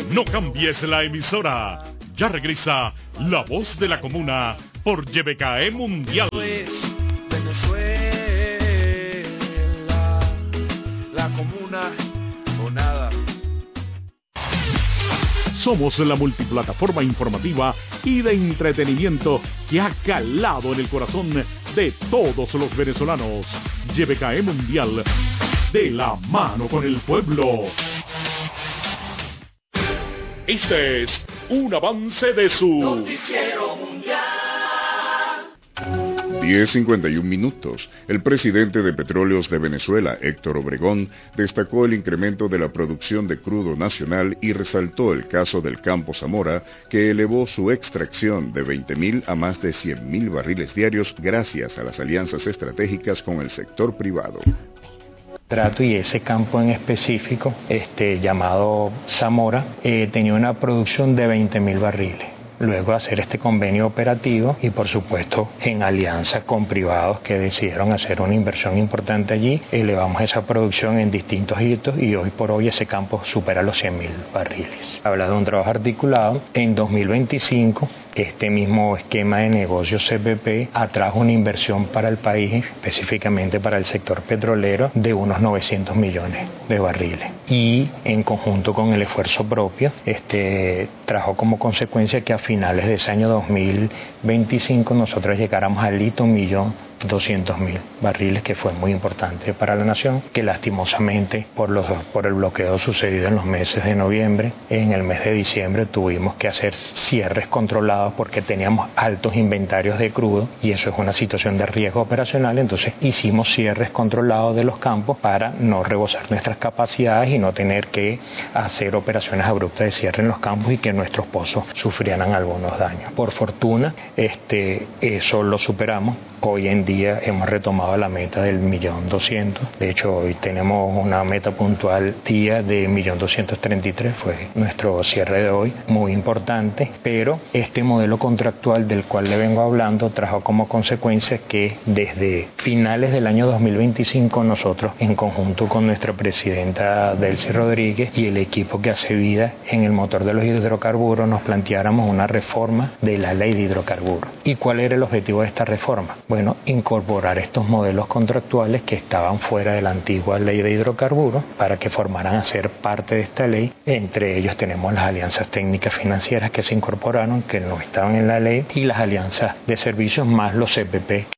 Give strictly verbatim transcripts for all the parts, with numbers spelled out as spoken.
No cambies la emisora. Ya regresa La Voz de la Comuna por Y B K E Mundial. Venezuela, la comuna o nada. Somos la multiplataforma informativa y de entretenimiento que ha calado en el corazón de todos los venezolanos. Y B K E Mundial, de la mano con el pueblo. Este es un avance de su Noticiero Mundial. diez cincuenta y un minutos. El presidente de Petróleos de Venezuela, Héctor Obregón, destacó el incremento de la producción de crudo nacional y resaltó el caso del Campo Zamora, que elevó su extracción de veinte mil a más de cien mil barriles diarios gracias a las alianzas estratégicas con el sector privado. Trato y ese campo en específico, este, llamado Zamora, eh, tenía una producción de veinte mil barriles. Luego de hacer este convenio operativo y por supuesto en alianza con privados que decidieron hacer una inversión importante allí, elevamos esa producción en distintos hitos y hoy por hoy ese campo supera los cien mil barriles. Habla de un trabajo articulado. En dos mil veinticinco este mismo esquema de negocios C P P atrajo una inversión para el país, específicamente para el sector petrolero, de unos novecientos millones de barriles. Y en conjunto con el esfuerzo propio, este trajo como consecuencia que a finales de ese año dos mil veinticinco nosotros llegáramos al hito un millón doscientos mil barriles, que fue muy importante para la nación, que lastimosamente por, los, por el bloqueo sucedido en los meses de noviembre, en el mes de diciembre tuvimos que hacer cierres controlados porque teníamos altos inventarios de crudo y eso es una situación de riesgo operacional. Entonces hicimos cierres controlados de los campos para no rebosar nuestras capacidades y no tener que hacer operaciones abruptas de cierre en los campos y que nuestros pozos sufrieran algunos daños. Por fortuna, este, eso lo superamos. Hoy en día hemos retomado la meta del millón doscientos. De hecho, hoy tenemos una meta puntual día de millón doscientos treinta y tres. Fue nuestro cierre de hoy, muy importante. Pero este modelo contractual del cual le vengo hablando trajo como consecuencia que desde finales del año dos mil veinticinco nosotros, en conjunto con nuestra presidenta Delcy Rodríguez y el equipo que hace vida en el motor de los hidrocarburos, nos planteáramos una reforma de la ley de hidrocarburos. ¿Y cuál era el objetivo de esta reforma? Bueno, incorporar estos modelos contractuales que estaban fuera de la antigua ley de hidrocarburos para que formaran a ser parte de esta ley. Entre ellos tenemos las alianzas técnicas financieras que se incorporaron, que no estaban en la ley, y las alianzas de servicios más los C P P.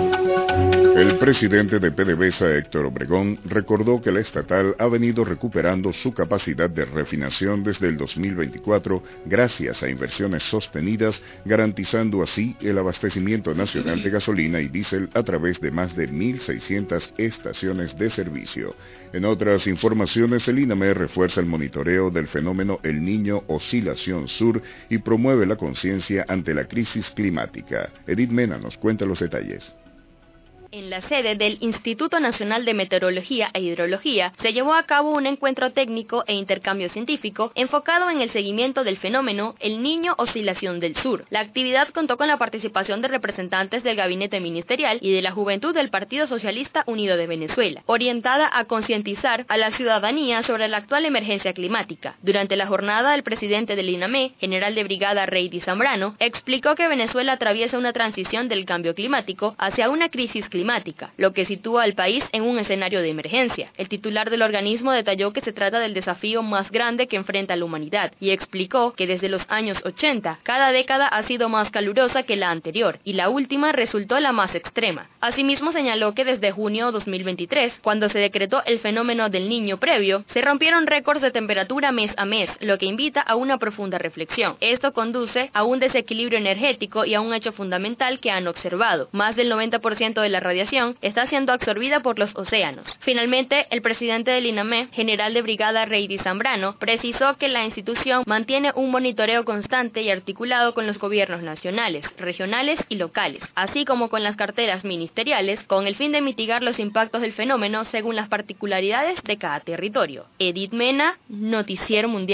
El presidente de PDVSA, Héctor Obregón, recordó que la estatal ha venido recuperando su capacidad de refinación desde el dos mil veinticuatro gracias a inversiones sostenidas, garantizando así el abastecimiento nacional de gasolina y diésel a través de más de mil seiscientas estaciones de servicio. En otras informaciones, el INAME refuerza el monitoreo del fenómeno El Niño Oscilación Sur y promueve la conciencia ante la crisis climática. Edith Mena nos cuenta los detalles. En la sede del Instituto Nacional de Meteorología e Hidrología se llevó a cabo un encuentro técnico e intercambio científico enfocado en el seguimiento del fenómeno El Niño Oscilación del Sur. La actividad contó con la participación de representantes del Gabinete Ministerial y de la Juventud del Partido Socialista Unido de Venezuela, orientada a concientizar a la ciudadanía sobre la actual emergencia climática. Durante la jornada, el presidente del INAME, general de brigada Reidy Zambrano, explicó que Venezuela atraviesa una transición del cambio climático hacia una crisis climática. climática, lo que sitúa al país en un escenario de emergencia. El titular del organismo detalló que se trata del desafío más grande que enfrenta la humanidad y explicó que desde los años ochenta, cada década ha sido más calurosa que la anterior y la última resultó la más extrema. Asimismo señaló que desde junio dos mil veintitrés, cuando se decretó el fenómeno del Niño previo, se rompieron récords de temperatura mes a mes, lo que invita a una profunda reflexión. Esto conduce a un desequilibrio energético y a un hecho fundamental que han observado. Más del noventa por ciento de la radiación está siendo absorbida por los océanos. Finalmente, el presidente del INAME, general de brigada Reidy Zambrano, precisó que la institución mantiene un monitoreo constante y articulado con los gobiernos nacionales, regionales y locales, así como con las carteras ministeriales, con el fin de mitigar los impactos del fenómeno según las particularidades de cada territorio. Edith Mena, Noticiero Mundial.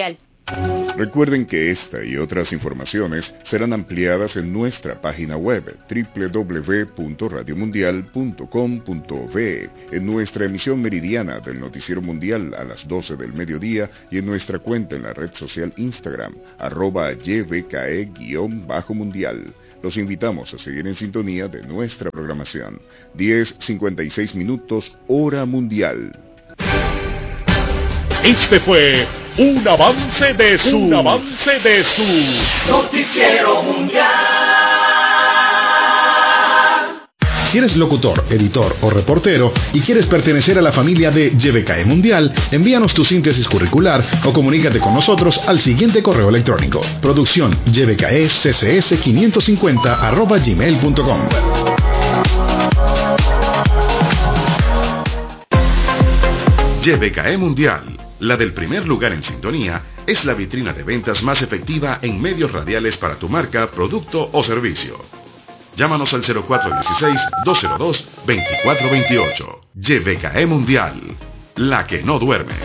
Recuerden que esta y otras informaciones serán ampliadas en nuestra página web doble u doble u doble u punto radio mundial punto com punto be, en nuestra emisión meridiana del Noticiero Mundial a las doce del mediodía y en nuestra cuenta en la red social Instagram, arroba Y B K E guión bajo mundial. Los invitamos a seguir en sintonía de nuestra programación. diez cincuenta y seis minutos, hora mundial. Este fue un avance de su, un avance de su Noticiero Mundial. Si eres locutor, editor o reportero y quieres pertenecer a la familia de Y B K E Mundial, envíanos tu síntesis curricular o comunícate con nosotros al siguiente correo electrónico: producción y b k e c c s quinientos cincuenta arroba gmail punto com. Y B K E Mundial, la del primer lugar en sintonía, es la vitrina de ventas más efectiva en medios radiales para tu marca, producto o servicio. Llámanos al cero cuatro uno seis, dos cero dos, dos cuatro dos ocho. Y B K E Mundial, la que no duerme.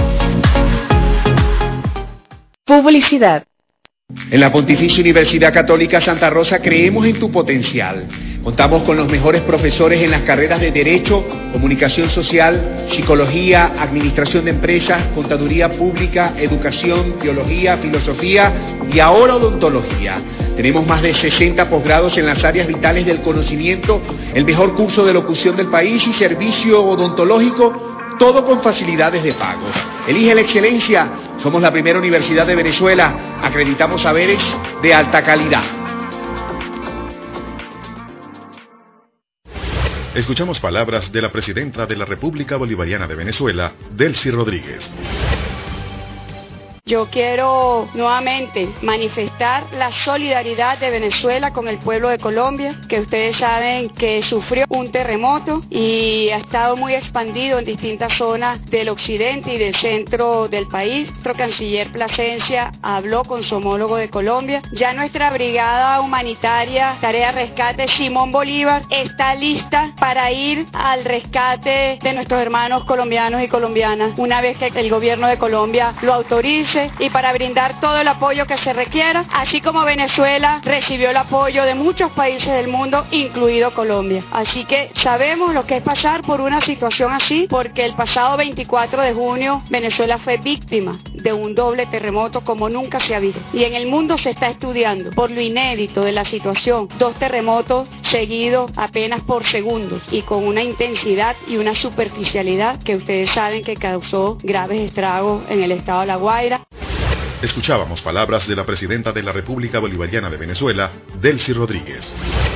Publicidad. En la Pontificia Universidad Católica Santa Rosa creemos en tu potencial. Contamos con los mejores profesores en las carreras de Derecho, Comunicación Social, Psicología, Administración de Empresas, Contaduría Pública, Educación, Teología, Filosofía y ahora Odontología. Tenemos más de sesenta posgrados en las áreas vitales del conocimiento, el mejor curso de locución del país y servicio odontológico, todo con facilidades de pago. Elige la excelencia. Somos la primera universidad de Venezuela. Acreditamos saberes de alta calidad. Escuchamos palabras de la presidenta de la República Bolivariana de Venezuela, Delcy Rodríguez. Yo quiero nuevamente manifestar la solidaridad de Venezuela con el pueblo de Colombia, que ustedes saben que sufrió un terremoto y ha estado muy expandido en distintas zonas del occidente y del centro del país. Nuestro canciller Plasencia habló con su homólogo de Colombia. Ya nuestra brigada humanitaria, Tarea Rescate Simón Bolívar, está lista para ir al rescate de nuestros hermanos colombianos y colombianas, una vez que el gobierno de Colombia lo autorice, y para brindar todo el apoyo que se requiera, así como Venezuela recibió el apoyo de muchos países del mundo, incluido Colombia. Así que sabemos lo que es pasar por una situación así, porque el pasado veinticuatro de junio Venezuela fue víctima de un doble terremoto como nunca se ha visto. Y en el mundo se está estudiando, por lo inédito de la situación, dos terremotos seguidos apenas por segundos y con una intensidad y una superficialidad que ustedes saben que causó graves estragos en el estado de La Guaira. Escuchábamos palabras de la presidenta de la República Bolivariana de Venezuela, Delcy Rodríguez.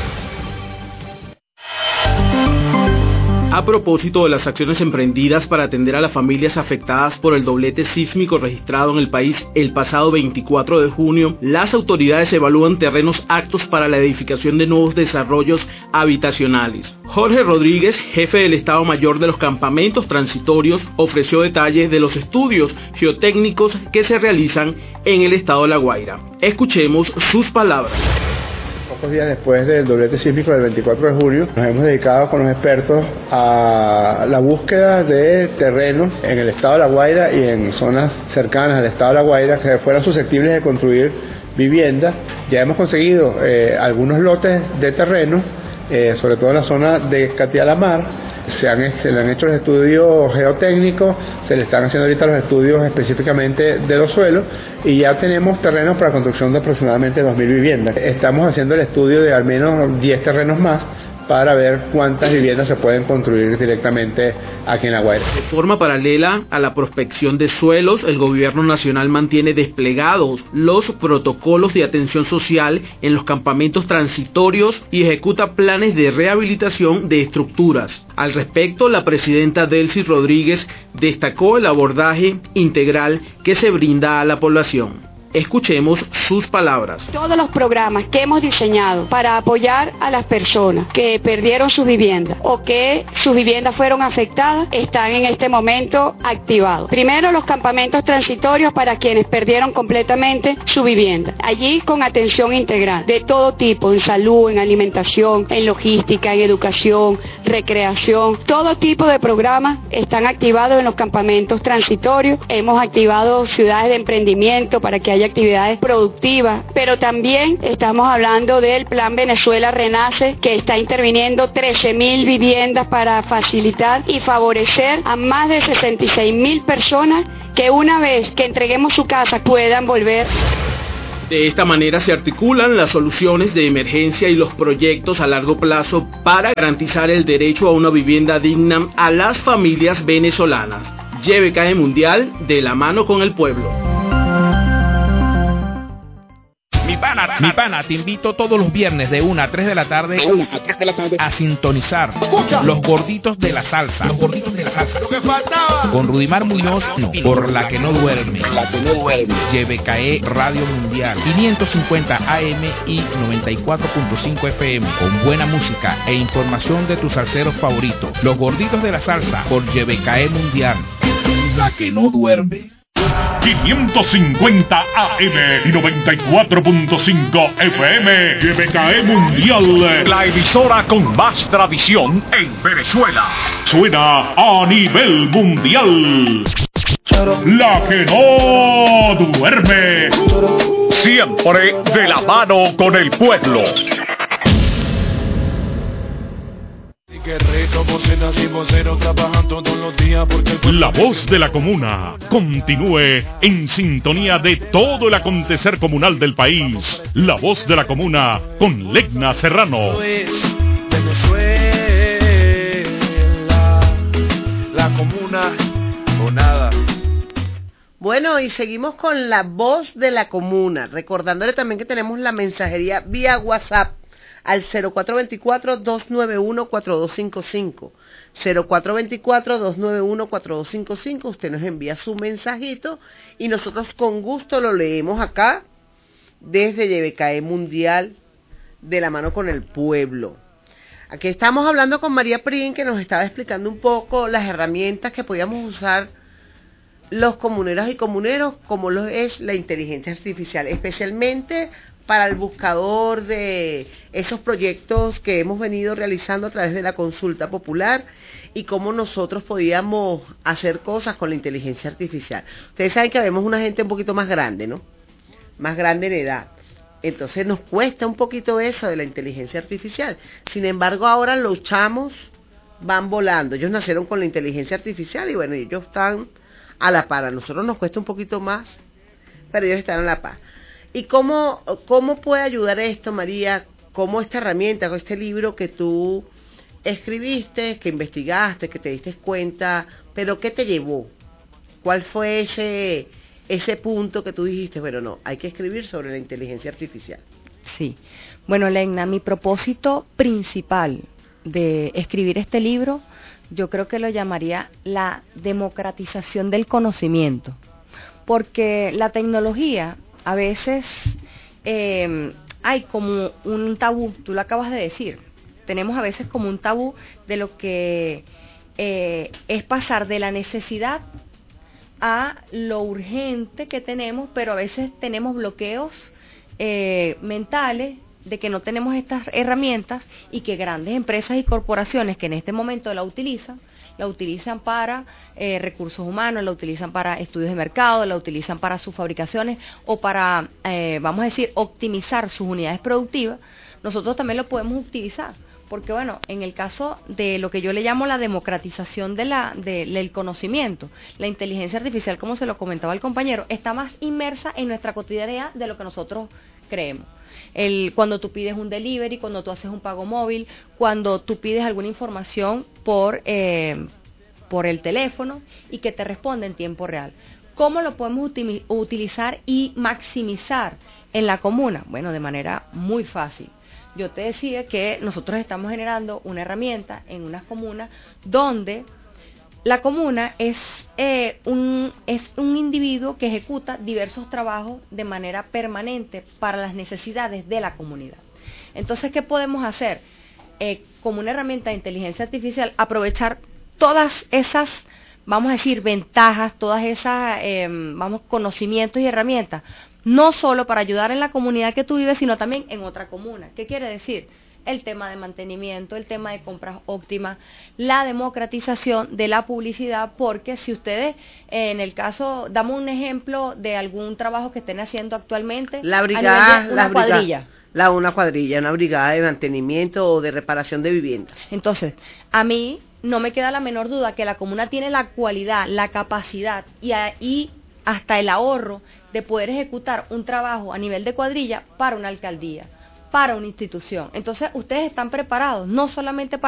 A propósito de las acciones emprendidas para atender a las familias afectadas por el doblete sísmico registrado en el país el pasado veinticuatro de junio, las autoridades evalúan terrenos aptos para la edificación de nuevos desarrollos habitacionales. Jorge Rodríguez, jefe del Estado Mayor de los Campamentos Transitorios, ofreció detalles de los estudios geotécnicos que se realizan en el estado de La Guaira. Escuchemos sus palabras. Pocos días después del doblete sísmico del veinticuatro de junio, nos hemos dedicado con los expertos a la búsqueda de terrenos en el estado de La Guaira y en zonas cercanas al estado de La Guaira que fueran susceptibles de construir viviendas. Ya hemos conseguido eh, algunos lotes de terreno, eh, sobre todo en la zona de Catialamar. Se, han, se le han hecho los estudios geotécnicos, se le están haciendo ahorita los estudios específicamente de los suelos y ya tenemos terrenos para construcción de aproximadamente dos mil viviendas. Estamos haciendo el estudio de al menos diez terrenos más para ver cuántas viviendas se pueden construir directamente aquí en La Guaira. De forma paralela a la prospección de suelos, el gobierno nacional mantiene desplegados los protocolos de atención social en los campamentos transitorios y ejecuta planes de rehabilitación de estructuras. Al respecto, la presidenta Delcy Rodríguez destacó el abordaje integral que se brinda a la población. Escuchemos sus palabras. Todos los programas que hemos diseñado para apoyar a las personas que perdieron su vivienda o que sus viviendas fueron afectadas están en este momento activados. Primero, los campamentos transitorios para quienes perdieron completamente su vivienda. Allí con atención integral de todo tipo, en salud, en alimentación, en logística, en educación, recreación. Todo tipo de programas están activados en los campamentos transitorios. Hemos activado ciudades de emprendimiento para que haya actividades productivas, pero también estamos hablando del Plan Venezuela Renace, que está interviniendo trece mil viviendas para facilitar y favorecer a más de sesenta y seis mil personas que una vez que entreguemos su casa puedan volver. De esta manera se articulan las soluciones de emergencia y los proyectos a largo plazo para garantizar el derecho a una vivienda digna a las familias venezolanas. J B K E Mundial, de la mano con el pueblo. Mi pana, mi pana, te invito todos los viernes de una a tres de la tarde a sintonizar Los Gorditos de la Salsa. Los Gorditos de la Salsa. Lo que faltaba. Con Rudimar Muñoz, no, por la que no duerme. La que no duerme. J B K E Radio Mundial, quinientos cincuenta A M y noventa y cuatro punto cinco F M, con buena música e información de tus salseros favoritos. Los Gorditos de la Salsa por J B K E Mundial. La que no duerme. quinientos cincuenta A M y noventa y cuatro punto cinco F M. J B K E Mundial, la emisora con más tradición en Venezuela. Suena a nivel mundial. La que no duerme. Siempre de la mano con el pueblo. La voz de la comuna continúe en sintonía de todo el acontecer comunal del país. La voz de la comuna con Legna Serrano. Venezuela, la comuna o nada. Bueno, y seguimos con la voz de la comuna, recordándole también que tenemos la mensajería vía WhatsApp al cero cuatro dos cuatro, dos nueve uno, cuatro dos cinco cinco. cero cuatro dos cuatro, dos nueve uno, cuatro dos cinco cinco. Usted nos envía su mensajito y nosotros con gusto lo leemos acá desde J B K E Mundial, de la mano con el pueblo. Aquí estamos hablando con María Prín, que nos estaba explicando un poco las herramientas que podíamos usar los comuneros y comuneros, como lo es la inteligencia artificial, especialmente para el buscador de esos proyectos que hemos venido realizando a través de la consulta popular y cómo nosotros podíamos hacer cosas con la inteligencia artificial. Ustedes saben que vemos una gente un poquito más grande, ¿no? Más grande en edad. Entonces nos cuesta un poquito eso de la inteligencia artificial. Sin embargo, ahora los chamos van volando. Ellos nacieron con la inteligencia artificial y bueno, ellos están a la par. A nosotros nos cuesta un poquito más, pero ellos están a la par. ¿Y cómo, cómo puede ayudar esto, María? ¿Cómo esta herramienta, con este libro que tú escribiste, que investigaste, que te diste cuenta, pero qué te llevó? ¿Cuál fue ese, ese punto que tú dijiste, bueno, no, hay que escribir sobre la inteligencia artificial? Sí. Bueno, Legna, mi propósito principal de escribir este libro, yo creo que lo llamaría la democratización del conocimiento, porque la tecnología a veces eh, hay como un tabú, tú lo acabas de decir, tenemos a veces como un tabú de lo que eh, es pasar de la necesidad a lo urgente que tenemos, pero a veces tenemos bloqueos eh, mentales de que no tenemos estas herramientas y que grandes empresas y corporaciones que en este momento la utilizan, la utilizan para eh, recursos humanos, la utilizan para estudios de mercado, la utilizan para sus fabricaciones o para, eh, vamos a decir, optimizar sus unidades productivas. Nosotros también lo podemos utilizar, porque bueno, en el caso de lo que yo le llamo la democratización de la, de, del conocimiento, la inteligencia artificial, como se lo comentaba el compañero, está más inmersa en nuestra cotidianidad de lo que nosotros creemos. El, cuando tú pides un delivery, cuando tú haces un pago móvil, cuando tú pides alguna información por, eh, por el teléfono y que te responde en tiempo real. ¿Cómo lo podemos util- utilizar y maximizar en la comuna? Bueno, de manera muy fácil. Yo te decía que nosotros estamos generando una herramienta en unas comunas donde La comuna es, eh, un, es un individuo que ejecuta diversos trabajos de manera permanente para las necesidades de la comunidad. Entonces, ¿qué podemos hacer? Eh, como una herramienta de inteligencia artificial, aprovechar todas esas, vamos a decir, ventajas, todas esas, eh, vamos, conocimientos y herramientas, no solo para ayudar en la comunidad que tú vives, sino también en otra comuna. ¿Qué quiere decir? El tema de mantenimiento, el tema de compras óptimas, la democratización de la publicidad, porque si ustedes, eh, en el caso, damos un ejemplo de algún trabajo que estén haciendo actualmente, la brigada, a nivel de una la brigada, cuadrilla. La, una cuadrilla, una brigada de mantenimiento o de reparación de viviendas. Entonces, a mí no me queda la menor duda que la comuna tiene la cualidad, la capacidad y, a, y hasta el ahorro de poder ejecutar un trabajo a nivel de cuadrilla para una alcaldía, para una institución. Entonces, ustedes están preparados, no solamente para